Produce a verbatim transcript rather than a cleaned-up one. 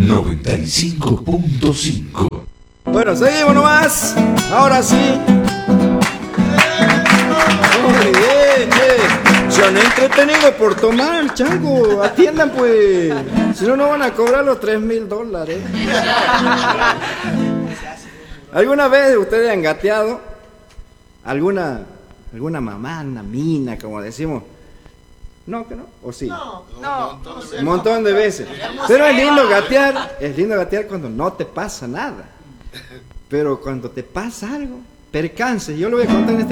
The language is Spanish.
noventa y cinco punto cinco. Bueno, seguimos nomás. Ahora sí. Muy bien, che. Se han entretenido por tomar, chango. Atiendan, pues. Si no, no van a cobrar los tres mil dólares. ¿Alguna vez ustedes han gateado? ¿Alguna, alguna mamá, una mina, como decimos? No, que no, o sí. No, no, no, un montón de veces. Pero es lindo gatear, es lindo gatear cuando no te pasa nada. Pero cuando te pasa algo, percance, yo lo voy a contar en este